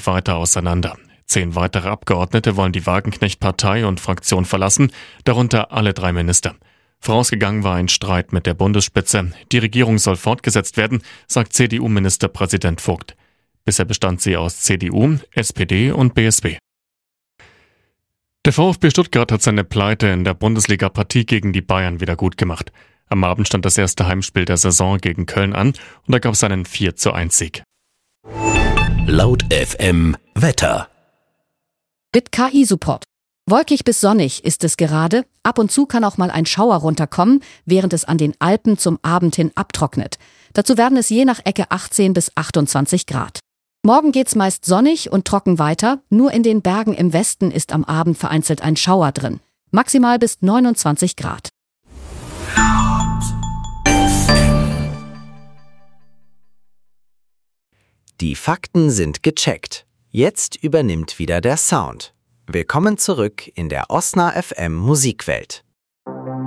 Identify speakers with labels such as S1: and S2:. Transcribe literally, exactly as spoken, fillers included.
S1: weiter auseinander. Zehn weitere Abgeordnete wollen die Wagenknecht-Partei und Fraktion verlassen, darunter alle drei Minister. Vorausgegangen war ein Streit mit der Bundesspitze. Die Regierung soll fortgesetzt werden, sagt C D U-Ministerpräsident Vogt. Bisher bestand sie aus C D U, S P D und B S P. Der VfB Stuttgart hat seine Pleite in der Bundesliga-Partie gegen die Bayern wieder gut gemacht. Am Abend stand das erste Heimspiel der Saison gegen Köln an und da gab es einen vier zu eins Sieg.
S2: Laut F M Wetter.
S3: Mit K I-Support. Wolkig bis sonnig ist es gerade. Ab und zu kann auch mal ein Schauer runterkommen, während es an den Alpen zum Abend hin abtrocknet. Dazu werden es je nach Ecke achtzehn bis achtundzwanzig Grad. Morgen geht's meist sonnig und trocken weiter. Nur in den Bergen im Westen ist am Abend vereinzelt ein Schauer drin. Maximal bis neunundzwanzig Grad.
S4: Die Fakten sind gecheckt. Jetzt übernimmt wieder der Sound. Willkommen zurück in der Osna F M Musikwelt.